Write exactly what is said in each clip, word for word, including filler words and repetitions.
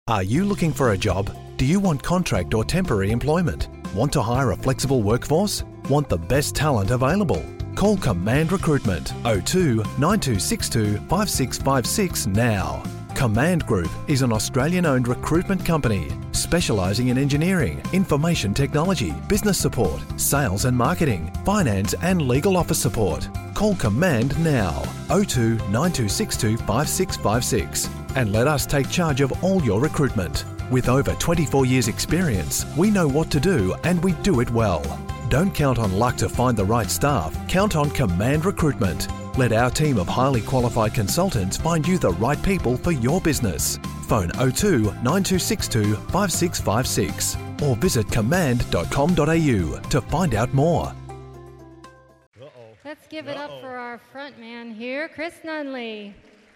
Are you looking for a job? Do you want contract or temporary employment? Want to hire a flexible workforce? Want the best talent available? Call Command Recruitment oh two, nine two six two, five six five six now. Command Group is an Australian-owned recruitment company specialising in engineering, information technology, business support, sales and marketing, finance and legal office support. Call Command now, oh two, nine two six two, five six five six, and let us take charge of all your recruitment. With over twenty-four years experience, we know what to do and we do it well. Don't count on luck to find the right staff, count on Command Recruitment. Let our team of highly qualified consultants find you the right people for your business. Phone oh two, nine two six two, five six five six or visit command dot com dot a u to find out more. Uh-oh. Let's give it Uh-oh. up for our front man here, Chris Nunley.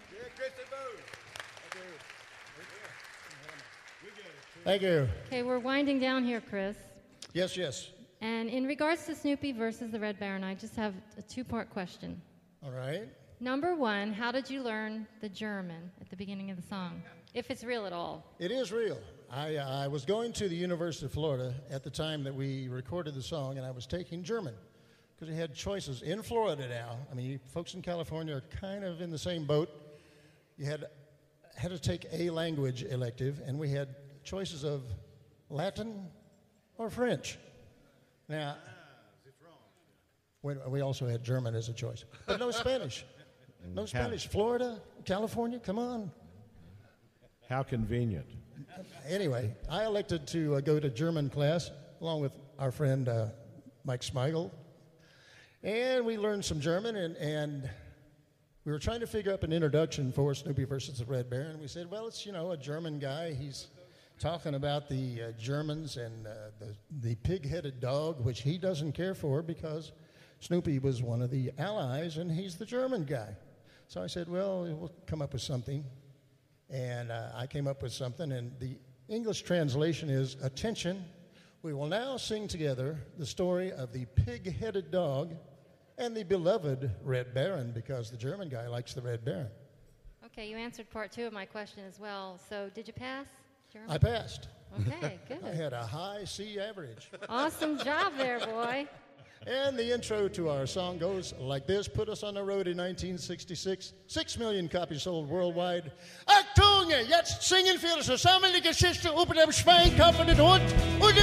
Thank you. Okay, we're winding down here, Chris. Yes, yes. And in regards to Snoopy versus the Red Baron, I just have a two-part question. All right. Number one, how did you learn the German at the beginning of the song? If it's real at all. It is real. I, uh, I was going to the University of Florida at the time that we recorded the song, and I was taking German because we had choices in Florida now. I mean, you folks in California are kind of in the same boat. You had had to take a language elective, and we had choices of Latin or French. Now, we, we also had German as a choice, but no Spanish. No Spanish. Florida, California, come on. How convenient. Anyway, I elected to uh, go to German class along with our friend uh, Mike Smigel. And we learned some German, and, and we were trying to figure out an introduction for Snoopy versus the Red Baron. We said, well, it's, you know, a German guy. He's talking about the uh, Germans and uh, the, the pig-headed dog, which he doesn't care for because Snoopy was one of the allies, and he's the German guy. So I said, well, we'll come up with something. And uh, I came up with something, and the English translation is, attention, we will now sing together the story of the pig-headed dog and the beloved Red Baron, because the German guy likes the Red Baron. Okay, you answered part two of my question as well. So did you pass German? I passed. Okay, good. I had a high C average. Awesome job there, boy. And the intro to our song goes like this. Put us on the road in nineteen sixty-six. Six million copies sold worldwide. Achtung, jetzt singen wir zusammen die Geschichte über den Schweinkopf und den Hund und